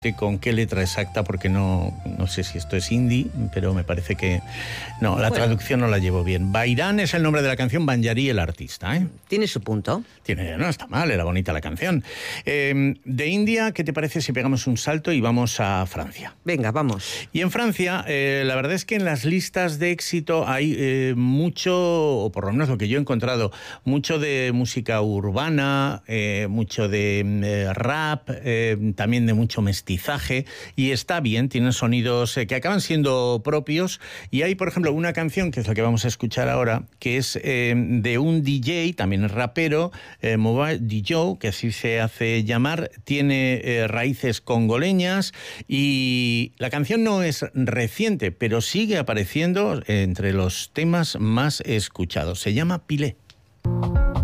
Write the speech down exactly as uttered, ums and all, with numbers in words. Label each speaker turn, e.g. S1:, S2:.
S1: con qué letra exacta, porque no, no sé si esto es hindi, pero me parece que no, la bueno. traducción no la llevo bien. Bairán es el nombre de la canción, Banjarí el artista, ¿eh?
S2: Tiene su punto.
S1: Tiene, no está mal, era bonita la canción. Eh, de India, ¿qué te parece si pegamos un salto y vamos a Francia?
S2: Venga, vamos.
S1: Y en Francia, eh, la verdad es que en las listas de éxito hay eh, mucho, o por lo menos lo que yo he encontrado, mucho de música urbana, eh, mucho de eh, rap, eh, también de mucho mestizaje. Y está bien, tienen sonidos eh, que acaban siendo propios. Y hay, por ejemplo, una canción, que es la que vamos a escuchar ahora, que es eh, de un D J, también es rapero, eh, Mobile D J, que así se hace llamar, tiene eh, raíces congoleñas, y la canción no es reciente, pero sigue apareciendo entre los temas más escuchados. Se llama Pilé.